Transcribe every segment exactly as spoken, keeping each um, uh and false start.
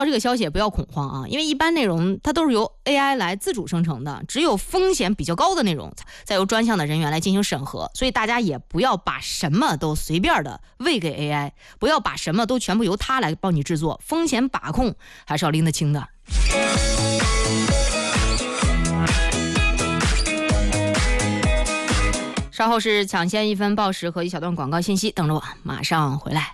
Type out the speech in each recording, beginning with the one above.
这个消息也不要恐慌啊，因为一般内容它都是由 A I 来自主生成的，只有风险比较高的内容再由专项的人员来进行审核，所以大家也不要把什么都随便的喂给 A I， 不要把什么都全部由它来帮你制作，风险把控还是要拎得清的。稍后是抢先一分报时和一小段广告信息，等着我，马上回来。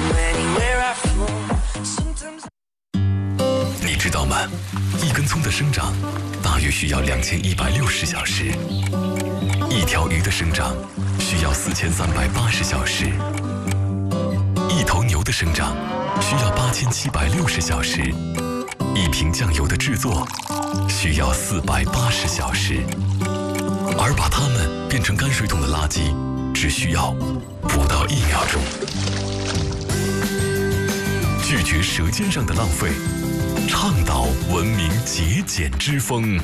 你知道吗？一根葱的生长大约需要两千一百六十小时，一条鱼的生长需要四千三百八十小时，一头牛的生长需要八千七百六十小时，一瓶酱油的制作需要四百八十小时，而把它们变成泔水桶的垃圾只需要不到一秒钟。拒绝舌尖上的浪费，倡导文明节俭之风。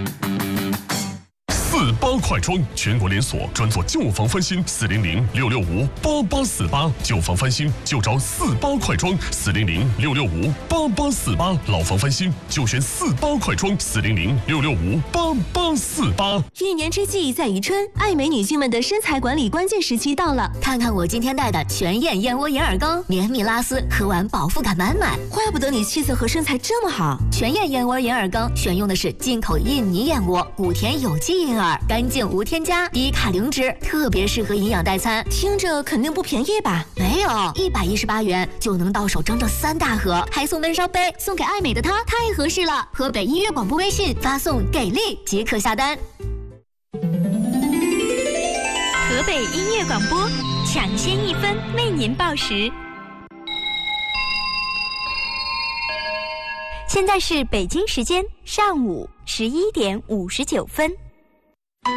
四八快装，全国连锁，专做旧房翻新，四零零六六五八八四八，旧房翻新就找四八快装，四零零六六五八八四八，老房翻新就选四八快装，四零零六六五八八四八。 一年之计在于春，爱美女性们的身材管理关键时期到了。 看看我今天带的全燕燕窝银耳羹，绵密拉丝，喝完饱腹感满满。 怪不得你气色和身材这么好。 全燕燕窝银耳羹选用的是进口印尼燕窝，谷田有机银耳，干净无添加，低卡零脂，特别适合营养代餐。 听着肯定不便宜吧？ 没有，一百一十八元就能到手整整三大盒，还送温烧杯，送给爱美的她太合适了。河北音乐广播微信发送给力即可下单。 河北音乐广播抢先一分为您报时。现在是北京时间上午十一点五十九分。